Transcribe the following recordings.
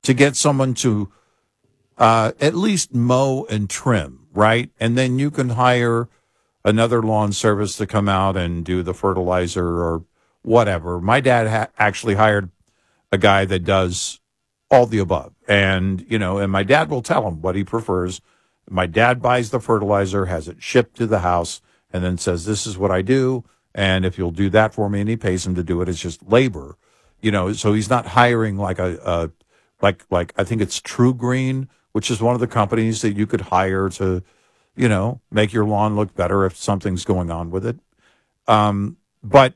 to get someone to at least mow and trim, right? And then you can hire another lawn service to come out and do the fertilizer or whatever. My dad actually hired a guy that does all the above. And, and my dad will tell him what he prefers. My dad buys the fertilizer, has it shipped to the house, and then says, this is what I do. And if you'll do that for me, and he pays him to do it, it's just labor, so he's not hiring like like I think it's True Green, which is one of the companies that you could hire to, make your lawn look better if something's going on with it. But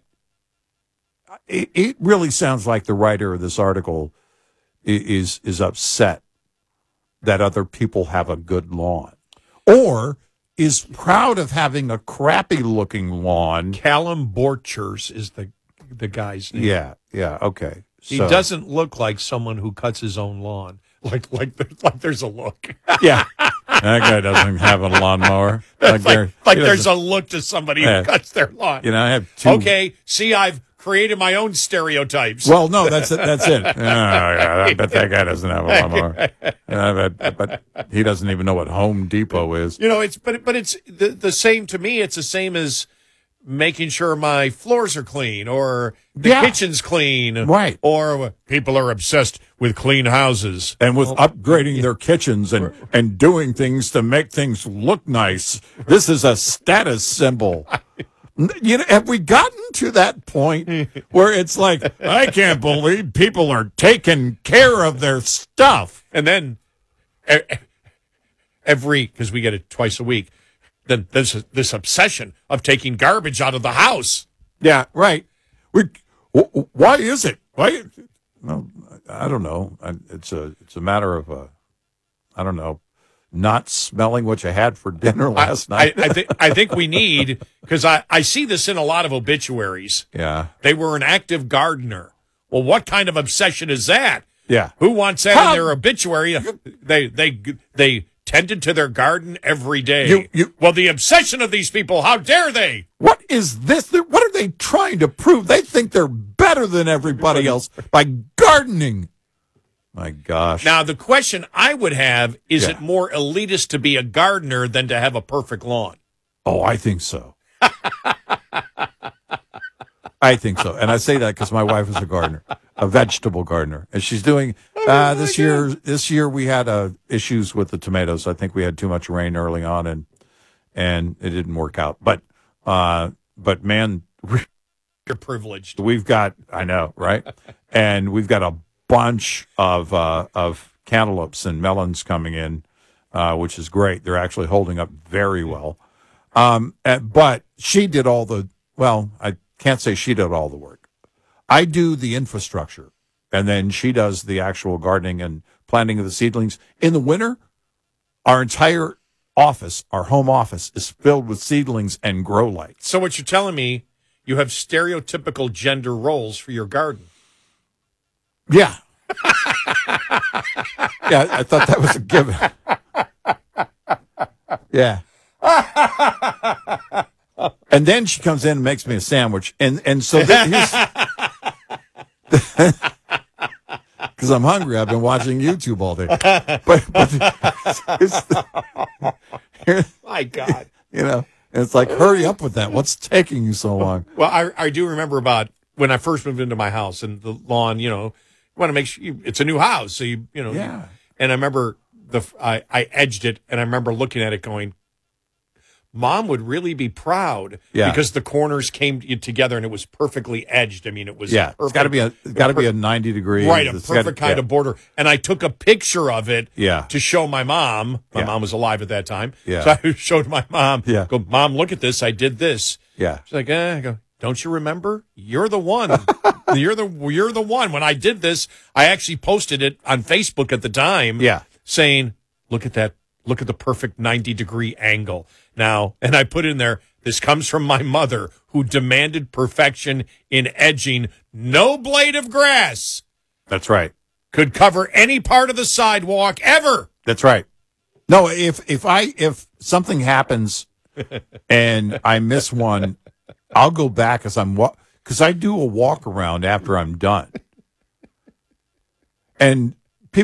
it really sounds like the writer of this article is upset that other people have a good lawn, or is proud of having a crappy-looking lawn. Callum Borchers is the guy's name. Yeah, okay. He doesn't look like someone who cuts his own lawn. Like there's a look. Yeah, that guy doesn't have a lawnmower. There's a look to somebody who cuts their lawn. I have two. Okay, see, I've created my own stereotypes. Well, no, that's it. I bet that guy doesn't have a lawnmower. But he doesn't even know what Home Depot is. It's the same to me. It's the same as making sure my floors are clean or the kitchen's clean. Right. Or people are obsessed with clean houses. And with upgrading their kitchens and doing things to make things look nice. This is a status symbol. Have we gotten to that point where it's like, I can't believe people are taking care of their stuff? And then because we get it twice a week, then there's this obsession of taking garbage out of the house. Yeah, right. Why is it? Well, I don't know. It's a matter of, I don't know, not smelling what you had for dinner last night. I think we need, because I see this in a lot of obituaries. Yeah. They were an active gardener. Well, what kind of obsession is that? Yeah. Who wants that in their obituary? They tended to their garden every day. Well, the obsession of these people, how dare they? What is this? What are they trying to prove? They think they're better than everybody else by gardening. My gosh. Now, the question I would have, is it more elitist to be a gardener than to have a perfect lawn? Oh, I think so. I think so. And I say that because my wife is a gardener, a vegetable gardener. And she's doing, this year we had issues with the tomatoes. I think we had too much rain early on and it didn't work out. But man, you're privileged. We've got, I know, right? And we've got a bunch of cantaloupes and melons coming in, which is great. They're actually holding up very well. But she did I can't say she did all the work. I do the infrastructure, and then she does the actual gardening and planting of the seedlings. In the winter, our entire office, our home office, is filled with seedlings and grow lights. So what you're telling me, you have stereotypical gender roles for your garden. Yeah. Yeah, I thought that was a given. Yeah. And then she comes in and makes me a sandwich. And so because I'm hungry, I've been watching YouTube all day. My God. And it's like, hurry up with that. What's taking you so long? Well, I do remember about when I first moved into my house and the lawn, you want to make sure it's a new house. So, Yeah. And I remember I edged it, and I remember looking at it going, Mom would really be proud because the corners came together and it was perfectly edged. I mean, it was perfect. It's got to be a 90 degree. Right, a perfect kind of border. And I took a picture of it to show my mom. My mom was alive at that time. Yeah. So I showed my mom. Yeah. Go, Mom, look at this. I did this. Yeah. She's like, I go, don't you remember? You're the one. You're the one. When I did this, I actually posted it on Facebook at the time. Yeah. Saying, look at that. Look at the perfect 90-degree angle. Now, and I put in there, this comes from my mother, who demanded perfection in edging. No blade of grass. That's right. Could cover any part of the sidewalk ever. That's right. No, if something happens and I miss one, I'll go back because I do a walk around after I'm done. And